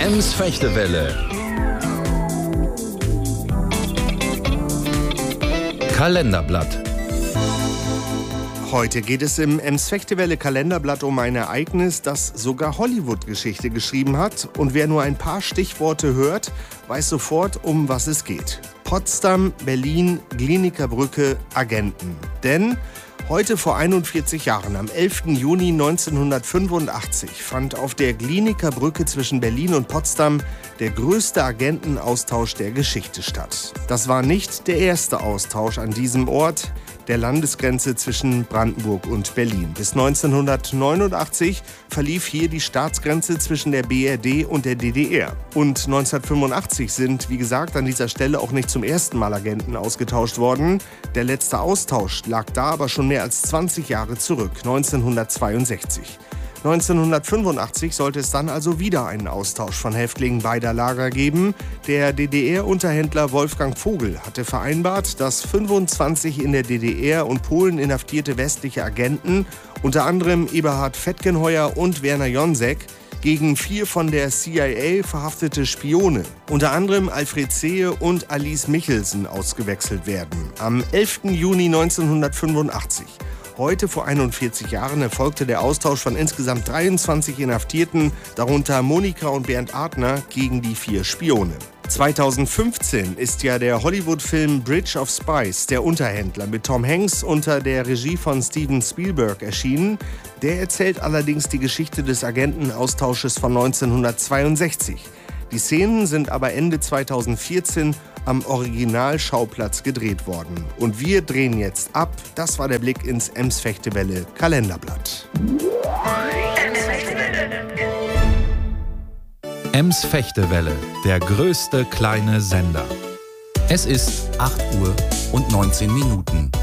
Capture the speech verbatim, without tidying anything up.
Ems Fechtewelle. Kalenderblatt. Heute geht es im Ems Fechtewelle Kalenderblatt um ein Ereignis, das sogar Hollywood-Geschichte geschrieben hat. Und wer nur ein paar Stichworte hört, weiß sofort, um was es geht. Potsdam, Berlin, Glienicke Brücke, Agenten. Denn heute vor einundvierzig Jahren, am elften Juni neunzehnhundertfünfundachtzig, fand auf der Glienicke Brücke zwischen Berlin und Potsdam der größte Agentenaustausch der Geschichte statt. Das war nicht der erste Austausch an diesem Ort der Landesgrenze zwischen Brandenburg und Berlin. Bis neunzehnhundertneunundachtzig verlief hier die Staatsgrenze zwischen der B R D und der D D R. Und neunzehnhundertfünfundachtzig sind, wie gesagt, an dieser Stelle auch nicht zum ersten Mal Agenten ausgetauscht worden. Der letzte Austausch lag da aber schon mehr als zwanzig Jahre zurück, neunzehnhundertzweiundsechzig. neunzehnhundertfünfundachtzig sollte es dann also wieder einen Austausch von Häftlingen beider Lager geben. Der D D R-Unterhändler Wolfgang Vogel hatte vereinbart, dass fünfundzwanzig in der D D R und Polen inhaftierte westliche Agenten, unter anderem Eberhard Fettgenheuer und Werner Jonsek, gegen vier von der C I A verhaftete Spione, unter anderem Alfred Zehe und Alice Michelsen, ausgewechselt werden. Am elften Juni neunzehnhundertfünfundachtzig. Heute vor einundvierzig Jahren erfolgte der Austausch von insgesamt dreiundzwanzig Inhaftierten, darunter Monika und Bernd Adner, gegen die vier Spione. zweitausendfünfzehn ist ja der Hollywood-Film Bridge of Spies, der Unterhändler, mit Tom Hanks unter der Regie von Steven Spielberg erschienen. Der erzählt allerdings die Geschichte des Agentenaustausches von neunzehnhundertzweiundsechzig. Die Szenen sind aber Ende zweitausendvierzehn am Originalschauplatz gedreht worden. Und wir drehen jetzt ab. Das war der Blick ins Ems Fechtewelle Kalenderblatt. Ems Fechtewelle, der größte kleine Sender. Es ist acht Uhr und neunzehn Minuten.